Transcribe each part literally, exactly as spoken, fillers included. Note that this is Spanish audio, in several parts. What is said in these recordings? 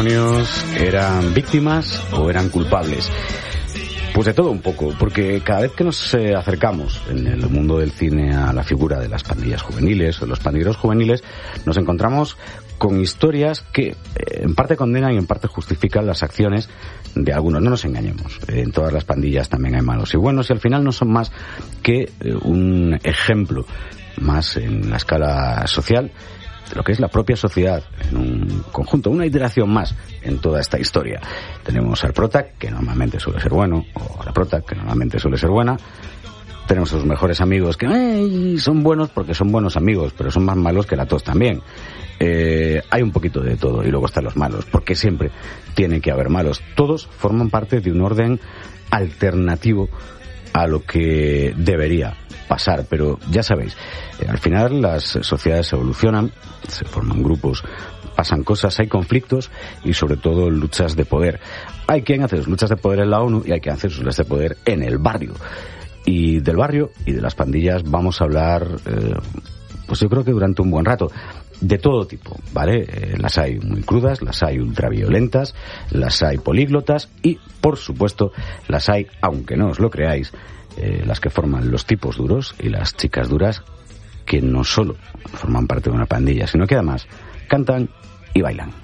matrimonios eran víctimas o eran culpables. Pues de todo un poco, porque cada vez que nos eh, acercamos en el mundo del cine a la figura de las pandillas juveniles o los pandilleros juveniles, nos encontramos con historias que eh, en parte condenan y en parte justifican las acciones de algunos. No nos engañemos, en todas las pandillas también hay malos y buenos, y al final no son más que eh, un ejemplo más en la escala social de lo que es la propia sociedad en un conjunto, una iteración más en toda esta historia. Tenemos al prota, que normalmente suele ser bueno, o a la prota, que normalmente suele ser buena. Tenemos a sus mejores amigos, que ¡ay!, son buenos porque son buenos amigos, pero son más malos que la tos también. Eh, hay un poquito de todo, y luego están los malos, porque siempre tiene que haber malos. Todos forman parte de un orden alternativo a lo que debería pasar, pero ya sabéis, eh, al final las sociedades evolucionan, se forman grupos, pasan cosas, hay conflictos y sobre todo luchas de poder. Hay quien hace sus luchas de poder en la ONU y hay quien hace sus luchas de poder en el barrio. Y del barrio y de las pandillas vamos a hablar, eh, pues yo creo que durante un buen rato, de todo tipo, ¿vale? Eh, las hay muy crudas, las hay ultraviolentas, las hay políglotas y, por supuesto, las hay, aunque no os lo creáis, eh, las que forman los tipos duros y las chicas duras, que no solo forman parte de una pandilla, sino que además cantan y bailan.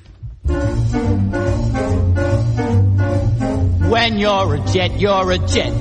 When you're a jet, you're a jet.